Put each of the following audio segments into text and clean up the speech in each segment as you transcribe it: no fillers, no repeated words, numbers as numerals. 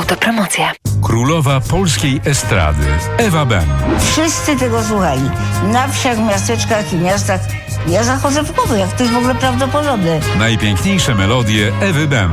Autopromocja. Królowa polskiej estrady Ewa Ben. Wszyscy tego słuchali. Na wsiach, miasteczkach i miastach. Ja zachodzę w głowę, jak to jest w ogóle prawdopodobne. Najpiękniejsze melodie Ewy Ben.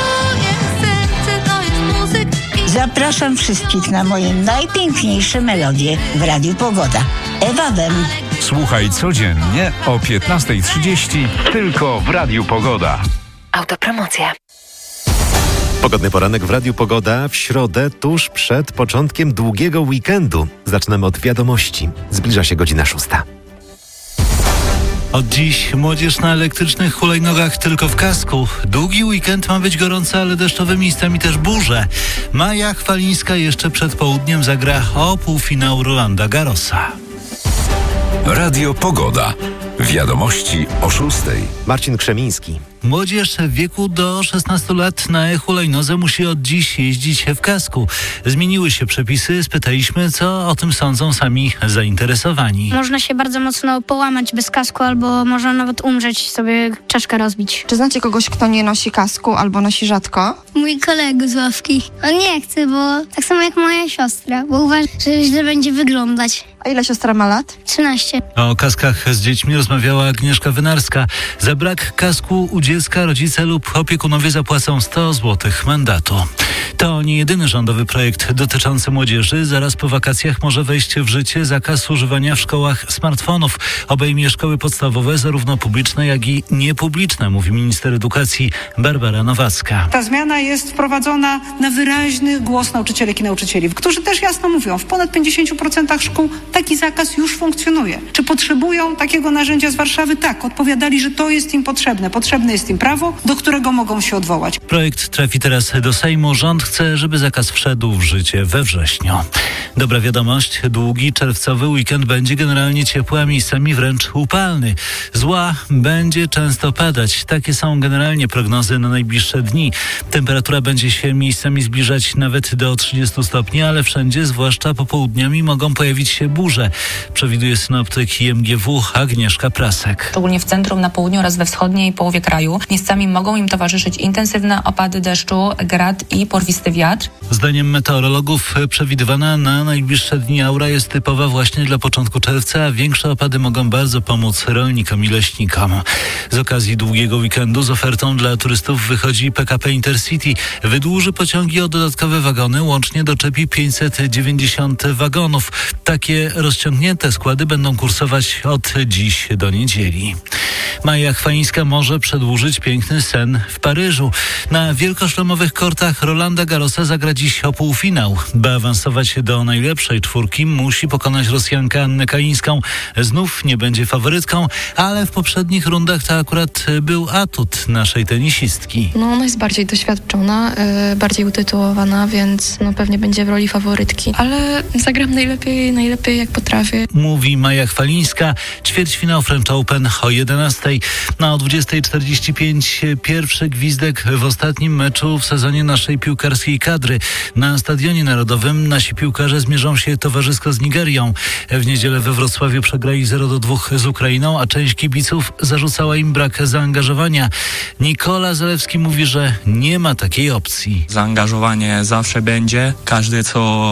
Zapraszam wszystkich na moje najpiękniejsze melodie w Radiu Pogoda. Ewa Ben. Słuchaj codziennie o 15:30 tylko w Radiu Pogoda. Autopromocja. Pogodny poranek w Radiu Pogoda w środę, tuż przed początkiem długiego weekendu. Zaczynamy od wiadomości. Zbliża się godzina 6. Od dziś młodzież na elektrycznych hulajnogach tylko w kasku. Długi weekend ma być gorący, ale deszczowy, miejscami też burze. Maja Chwalińska jeszcze przed południem zagra o półfinał Rolanda Garrosa. Radio Pogoda. Wiadomości o 6. Marcin Krzemiński. Młodzież w wieku do 16 lat na hulajnodze musi od dziś jeździć w kasku. Zmieniły się przepisy, spytaliśmy, co o tym sądzą sami zainteresowani. Można się bardzo mocno połamać bez kasku, albo można nawet umrzeć, sobie czaszkę rozbić. Czy znacie kogoś, kto nie nosi kasku albo nosi rzadko? Mój kolega z ławki. On nie chce, bo tak samo jak moja siostra, bo uważa, że źle będzie wyglądać. A ile siostra ma lat? 13. O kaskach z dziećmi rozmawiała Agnieszka Wynarska. Za brak kasku u dziecka rodzice lub opiekunowie zapłacą 100 zł mandatu. To nie jedyny rządowy projekt dotyczący młodzieży. Zaraz po wakacjach może wejść w życie zakaz używania w szkołach smartfonów. Obejmie szkoły podstawowe, zarówno publiczne, jak i niepubliczne, mówi minister edukacji Barbara Nowacka. Ta zmiana jest wprowadzona na wyraźny głos nauczycielek i nauczycieli, którzy też jasno mówią, w ponad 50% szkół taki zakaz już funkcjonuje. Czy potrzebują takiego narzędzia z Warszawy? Tak, odpowiadali, że to jest im potrzebne. Potrzebne jest im prawo, do którego mogą się odwołać. Projekt trafi teraz do Sejmu. Rząd chce, żeby zakaz wszedł w życie we wrześniu. Dobra wiadomość, długi czerwcowy weekend będzie generalnie ciepły, a miejscami wręcz upalny. Zła będzie często padać. Takie są generalnie prognozy na najbliższe dni. Temperatura będzie się miejscami zbliżać nawet do 30 stopni, ale wszędzie, zwłaszcza popołudniami, mogą pojawić się burze. Przewiduje synoptyk IMGW Agnieszka Prasek. Szczególnie w centrum, na południu oraz we wschodniej połowie kraju. Miejscami mogą im towarzyszyć intensywne opady deszczu, grad i porwisty wiatr. Zdaniem meteorologów przewidywana na najbliższe dni aura jest typowa właśnie dla początku czerwca, a większe opady mogą bardzo pomóc rolnikom i leśnikom. Z okazji długiego weekendu z ofertą dla turystów wychodzi PKP Intercity. Wydłuży pociągi o dodatkowe wagony, łącznie doczepi 590 wagonów. Takie rozciągnięte składy będą kursować od dziś do niedzieli. Maja Chwalińska może przedłużyć piękny sen w Paryżu. Na wielkoszlemowych kortach Rolanda Garrosa zagra dziś o półfinał. By awansować do najlepszej czwórki, musi pokonać Rosjankę Annę Kalińską. Znów nie będzie faworytką, ale w poprzednich rundach to akurat był atut naszej tenisistki. Ona jest bardziej doświadczona, bardziej utytułowana, więc pewnie będzie w roli faworytki. Ale zagram najlepiej jak potrafię. Mówi Maja Chwalińska. Ćwierćfinał French Open o 11:00. O 20:45 pierwszy gwizdek w ostatnim meczu w sezonie naszej piłkarskiej kadry. Na Stadionie Narodowym nasi piłkarze zmierzą się towarzysko z Nigerią. W niedzielę we Wrocławiu przegrali 0-2 z Ukrainą, a część kibiców zarzucała im brak zaangażowania. Nikola Zalewski mówi, że nie ma takiej opcji. Zaangażowanie zawsze będzie. Każdy,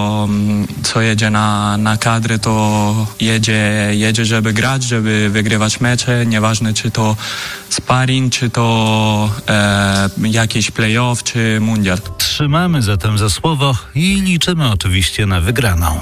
co jedzie na kadry, to jedzie, żeby grać, żeby wygrywać mecze. Nieważne, czy to sparring, czy to jakiś play-off, czy mundial. Trzymamy zatem za słowo i liczymy oczywiście na wygraną.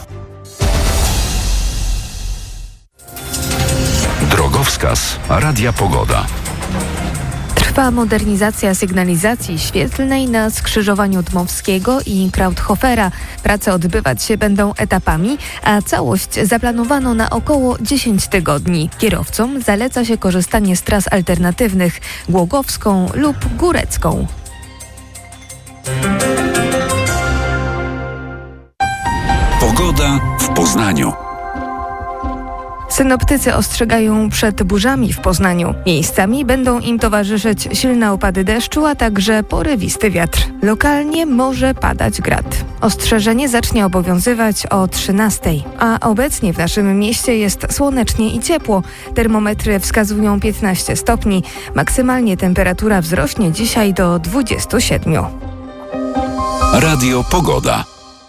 Drogowskaz Radia Pogoda. Trwa modernizacja sygnalizacji świetlnej na skrzyżowaniu Dmowskiego i Krauthofera. Prace odbywać się będą etapami, a całość zaplanowano na około 10 tygodni. Kierowcom zaleca się korzystanie z tras alternatywnych, Głogowską lub Górecką. Pogoda w Poznaniu. Synoptycy ostrzegają przed burzami w Poznaniu. Miejscami będą im towarzyszyć silne opady deszczu, a także porywisty wiatr. Lokalnie może padać grad. Ostrzeżenie zacznie obowiązywać o 13:00, a obecnie w naszym mieście jest słonecznie i ciepło. Termometry wskazują 15 stopni. Maksymalnie temperatura wzrośnie dzisiaj do 27. Radio Pogoda.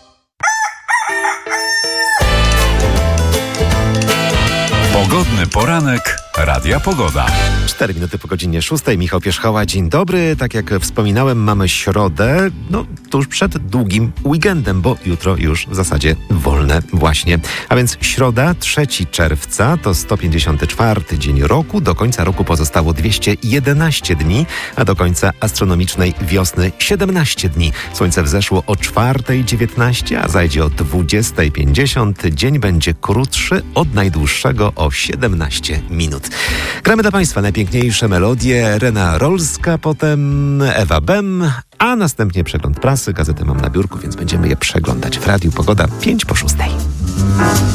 Pogodny poranek Radia Pogoda. 4 minuty po godzinie 6. Michał Pierzchała, dzień dobry. Tak jak wspominałem, mamy środę, tuż przed długim weekendem, bo jutro już w zasadzie wolne właśnie. A więc środa, 3 czerwca, to 154 dzień roku. Do końca roku pozostało 211 dni, a do końca astronomicznej wiosny 17 dni. Słońce wzeszło o 4:19, a zajdzie o 20:50. Dzień będzie krótszy od najdłuższego o 17 minut. Gramy dla Państwa najpiękniejsze melodie. Rena Rolska, potem Ewa Bem, a następnie przegląd prasy. Gazetę mam na biurku, więc będziemy je przeglądać w Radiu Pogoda 5:06.